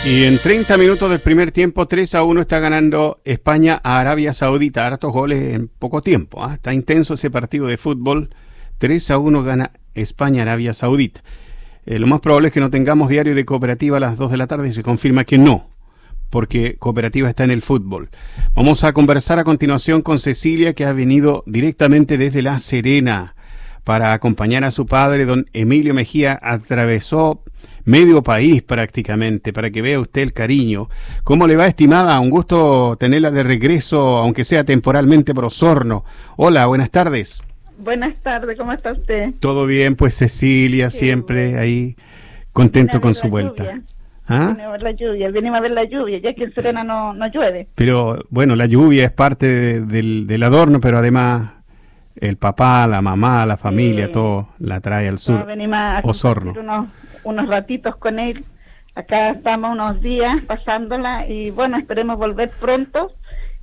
Y en 30 minutos del primer tiempo, 3-1 está ganando España a Arabia Saudita. Hartos goles en poco tiempo. Está intenso ese partido de fútbol. 3-1 gana España a Arabia Saudita. Lo más probable es que no tengamos diario de Cooperativa a las 2 de la tarde y se confirma que no, porque Cooperativa está en el fútbol. Vamos a conversar a continuación con Cecilia, que ha venido directamente desde La Serena para acompañar a su padre, don Emilio Mejía. Atravesó medio país prácticamente, para que vea usted el cariño. ¿Cómo le va, estimada? Un gusto tenerla de regreso, aunque sea temporalmente, por Osorno. Hola, buenas tardes. Buenas tardes, ¿cómo está usted? Todo bien, pues Cecilia, qué siempre bueno. Ahí contento con su vuelta. Lluvia. ¿Ah? Viene a ver la lluvia, venimos a ver la lluvia, ya que en Serena no llueve. Pero bueno, la lluvia es parte del adorno, pero además el papá, la mamá, la familia, todo la trae al sur. Venimos a Osorno. Unos ratitos con él. Acá estamos unos días pasándola y bueno, esperemos volver pronto.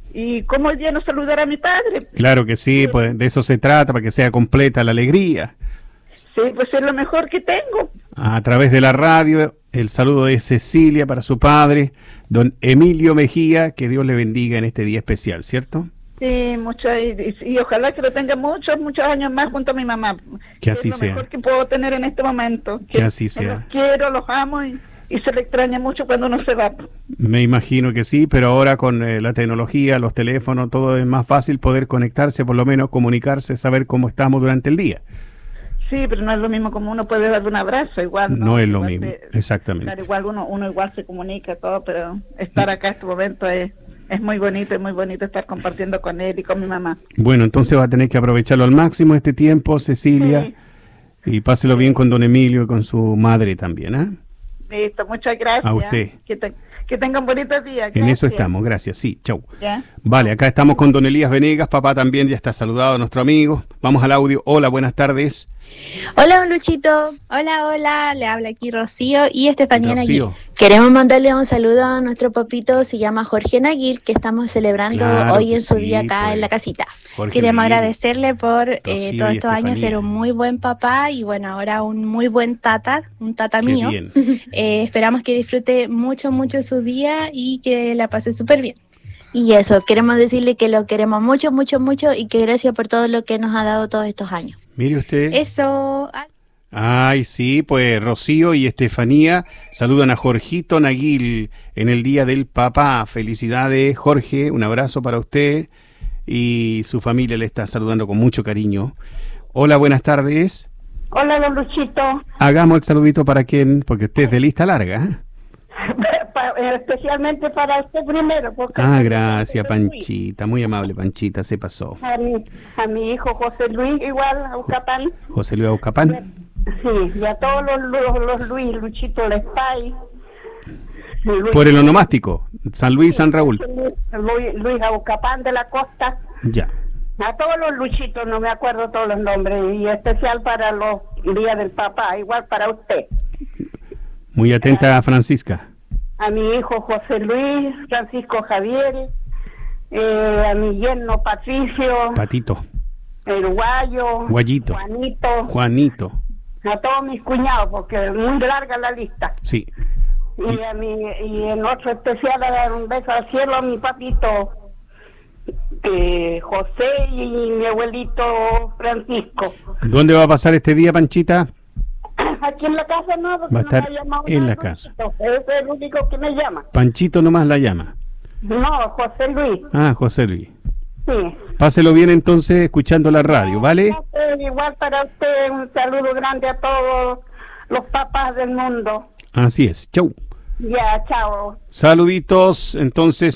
Y como el día nos saludará a mi padre. Claro que sí, pues de eso se trata, para que sea completa la alegría. Sí, pues es lo mejor que tengo. A través de la radio, el saludo de Cecilia para su padre, don Emilio Mejía, que Dios le bendiga en este día especial, ¿cierto? Sí, mucho, y ojalá que lo tenga muchos años más junto a mi mamá. Que así sea. Es lo mejor que puedo tener en este momento. Que así sea. Los quiero, los amo y se le extraña mucho cuando uno se va. Me imagino que sí, pero ahora con la tecnología, los teléfonos, todo es más fácil poder conectarse, por lo menos comunicarse, saber cómo estamos durante el día. Sí, pero no es lo mismo como uno puede dar un abrazo, igual. No es lo mismo, exactamente. Claro, igual uno igual se comunica todo, pero estar acá en este momento es muy bonito estar compartiendo con él y con mi mamá. Bueno, entonces va a tener que aprovecharlo al máximo este tiempo, Cecilia, sí. Y páselo bien con don Emilio y con su madre también, ¿eh? Listo, muchas gracias. A usted. Que tengan bonitos días. En eso estamos, gracias, sí, chau. ¿Ya? Vale, acá estamos con don Elías Venegas, papá también ya está saludado a nuestro amigo. Vamos al audio. Hola, buenas tardes. Hola, don Luchito. Hola, le habla aquí Rocío y Estefanía Naguil. Rocío. Queremos mandarle un saludo a nuestro papito, se llama Jorge Naguil, que estamos celebrando hoy en su día acá pues, en la casita. Jorge Queremos Naguil. Agradecerle por todos estos años ser un muy buen papá y bueno, ahora un muy buen tata, un tata mío. Esperamos que disfrute mucho su día y que la pase súper bien. Y eso, queremos decirle que lo queremos mucho y que gracias por todo lo que nos ha dado todos estos años. Mire usted. Eso. Ay, sí, pues Rocío y Estefanía saludan a Jorgito Naguil en el Día del Papá. Felicidades, Jorge, un abrazo para usted y su familia le está saludando con mucho cariño. Hola, buenas tardes. Hola, don Luchito. Hagamos el saludito para quién, porque usted es de lista larga, ¿eh? Especialmente para usted primero. Gracias, Panchita. Muy amable, Panchita, se pasó. A mi hijo José Luis, igual, Aucapán. José Luis Aucapán. Sí, y a todos los Luis, Luchito Lespay. Por el onomástico, San Luis, San Raúl. Luis Aucapán de la Costa. Ya. A todos los Luchitos, no me acuerdo todos los nombres, y especial para los días del papá, igual para usted. Muy atenta, Francisca. A mi hijo José Luis, Francisco Javier, a mi yerno Patricio. Patito. El Guayito. Juanito. A todos mis cuñados, porque es muy larga la lista. Sí. Y en otro especial a dar un beso al cielo a mi papito José y mi abuelito Francisco. ¿Dónde va a pasar este día, Panchita? Aquí en la casa no, porque va a estar no me ha llamado en la nada. casa. Ese es el único que me llama. Panchito nomás la llama. No, José Luis. José Luis. Sí. Páselo bien entonces escuchando la radio, ¿vale? Igual para usted, un saludo grande a todos los papás del mundo. Así es, chau. Ya, chao. Saluditos, entonces.